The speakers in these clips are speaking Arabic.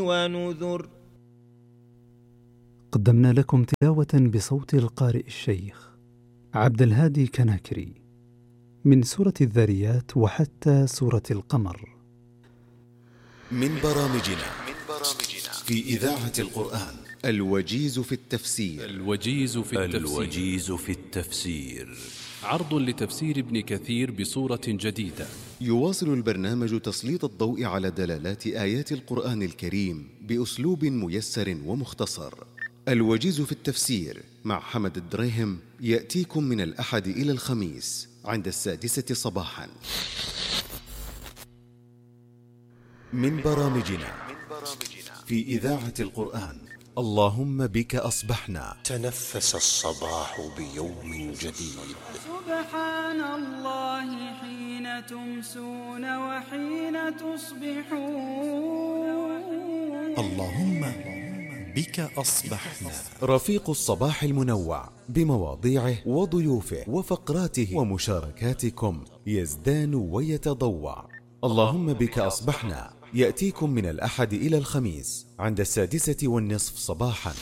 ونذر. قدمنا لكم تلاوة بصوت القارئ الشيخ عبد الهادي كناكري من سورة الذاريات وحتى سورة القمر. من برامجنا في إذاعة القرآن الوجيز في التفسير. الوجيز في التفسير عرض لتفسير ابن كثير بصورة جديدة. يواصل البرنامج تسليط الضوء على دلالات آيات القرآن الكريم بأسلوب ميسر ومختصر. الوجيز في التفسير مع حمد الدريهم يأتيكم من الأحد إلى الخميس عند 6:00 صباحا. من برامجنا في إذاعة القرآن اللهم بك أصبحنا. تنفس الصباح بيوم جديد. سبحان الله حين تمسون وحين تصبحون. اللهم بك أصبحنا. رفيق الصباح المنوع بمواضيعه وضيوفه وفقراته ومشاركاتكم يزدان ويتضوع. اللهم بك أصبحنا يأتيكم من الأحد إلى الخميس عند 6:30 صباحا.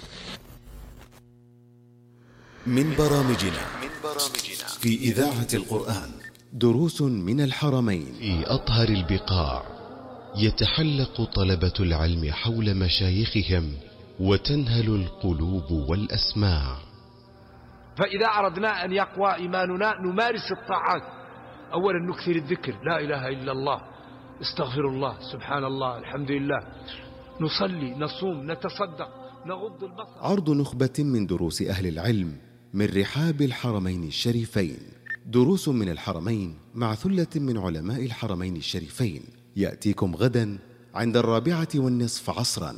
من برامجنا في إذاعة القرآن دروس من الحرمين. في أطهر البقاع يتحلق طلبة العلم حول مشايخهم وتنهل القلوب والأسماع. فإذا أردنا أن يقوى إيماننا نمارس الطاعات. أولا نكثر الذكر، لا إله إلا الله، استغفر الله، سبحان الله، الحمد لله، نصلي، نصوم، نتصدق، نغض البصر. عرض نخبة من دروس أهل العلم من رحاب الحرمين الشريفين. دروس من الحرمين مع ثلة من علماء الحرمين الشريفين يأتيكم غدا عند 4:15 عصرا.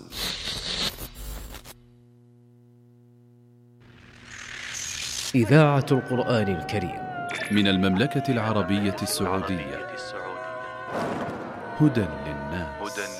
إذاعة القرآن الكريم من المملكة العربية السعودية. هدى للناس.